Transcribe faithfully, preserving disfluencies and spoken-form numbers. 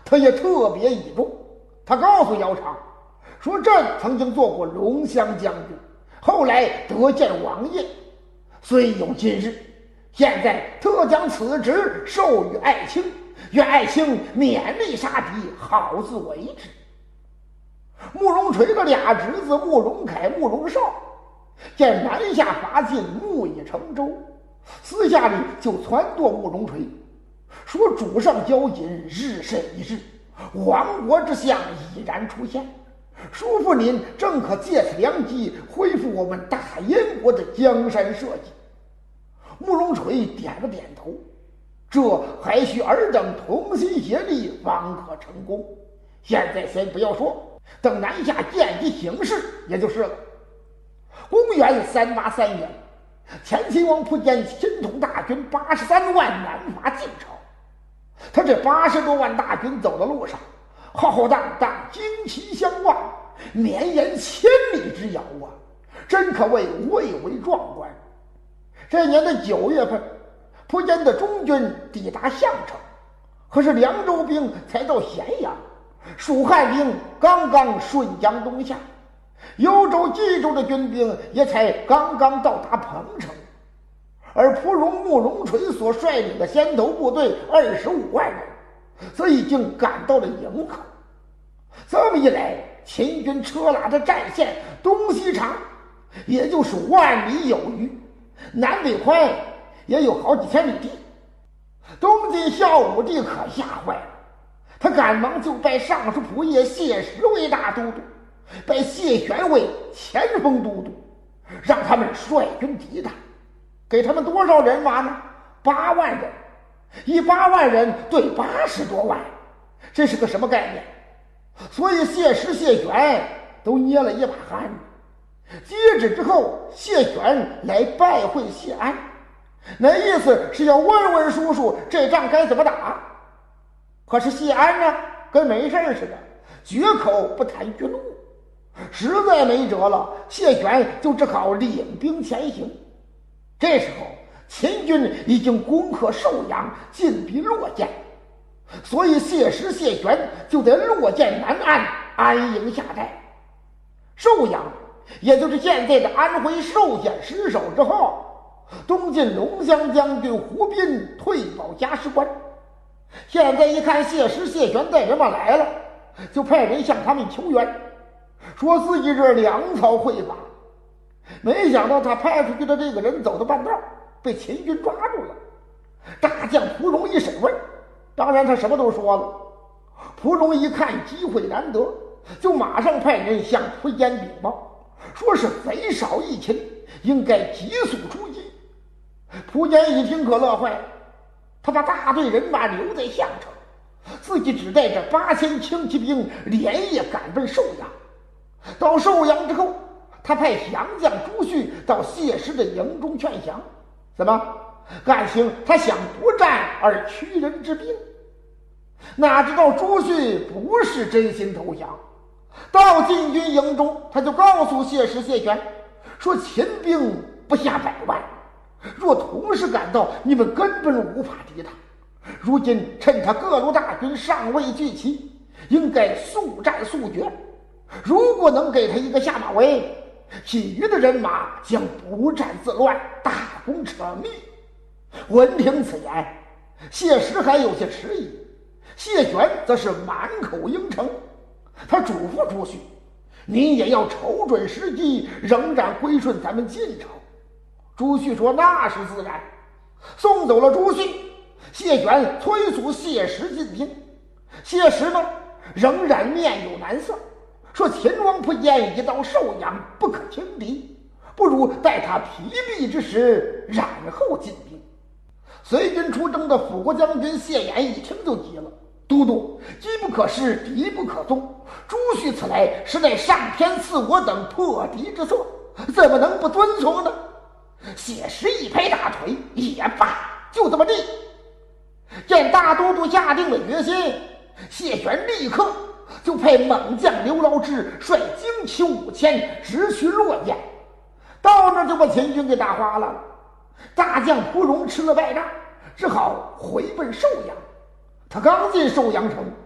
他也特别倚重。他告诉姚苌说，朕曾经做过龙骧将军，后来得见王爷，虽有今日，现在特将此职授予爱卿，愿爱卿勉力杀敌，好自为之。慕容垂的俩侄子慕容凯、慕容绍见南下伐晋，木已成舟，私下里就撺掇慕容垂说，主上交紧，日甚一日，亡国之象已然出现，叔父您正可借此良机恢复我们大燕国的江山社稷。慕容垂点了点头，这还需尔等同心协力方可成功。现在先不要说，等南下见机行事也就是了。公元三八三年，前秦王苻坚亲统大军八十三万南伐晋朝。他这八十多万大军走的路上，浩浩荡荡，旌旗相望，绵延千里之遥啊，真可谓蔚为壮观。这年的九月份，苻坚的中军抵达项城，可是凉州兵才到咸阳，蜀汉兵刚刚顺江东下，幽州、冀州的军兵也才刚刚到达彭城，而蒲荣、慕容垂所率领的先头部队二十五万人，则已经赶到了营口。这么一来，秦军车拉的战线东西长，也就是万里有余，南北宽也有好几千里地。东晋孝武帝可吓坏了，他赶忙就拜尚书仆射谢石为大都督，拜谢玄为前锋都督，让他们率军抵挡。给他们多少人马呢？八万人，以八万人对八十多万，这是个什么概念？所以谢石、谢玄都捏了一把汗。接旨之后，谢玄来拜会谢安，那意思是要问问叔叔这仗该怎么打。可是谢安呢，跟没事似的，绝口不谈军务。实在没辙了，谢玄就只好领兵前行。这时候秦军已经攻克寿阳，进逼洛涧，所以谢石、谢玄就在洛涧南岸安营下寨。寿阳也就是现在的安徽寿县失守之后，东晋龙骧将军胡斌退保加士官。现在一看谢石、谢玄带人马来了，就派人向他们求援，说自己这粮草匮乏。没想到他派出去的这个人走到半道，被秦军抓住了。大将蒲荣一审问，当然他什么都说了。蒲荣一看机会难得，就马上派人向苻坚禀报，说是贼少益秦，应该急速出击。蒲坚一听可乐坏了，他把大队人马留在项城，自己只带着八千轻骑兵连夜赶奔寿阳。到寿阳之后，他派降将朱旭到谢石的营中劝降，怎么感情他想不战而屈人之兵？哪知道朱旭不是真心投降，到晋军营中，他就告诉谢石、谢玄说，秦兵不下百万，若同时赶到，你们根本无法抵挡。如今趁他各路大军尚未聚齐，应该速战速决。如果能给他一个下马威，其余的人马将不战自乱，大功扯密。闻听此言，谢石还有些迟疑，谢玄则是满口应承。他嘱咐朱旭，您也要瞅准时机，仍然归顺咱们晋朝。朱旭说那是自然。送走了朱旭，谢玄催促谢石进兵。谢石呢，仍然面有难色，说秦王苻坚已到寿阳，不可轻敌，不如待他疲弊之时，然后进兵。随军出征的辅国将军谢衍一听就急了，都督，机不可失，敌不可纵，朱旭此来实乃上天赐我等破敌之策，怎么能不遵从呢？谢石一拍大腿，也罢，就这么地。见大都督下定了决心，谢玄立刻就派猛将刘牢之率精骑五千直趋洛涧，到那就把秦军给打花了。大将蒲荣吃了败仗，只好回奔寿阳。他刚进寿阳城，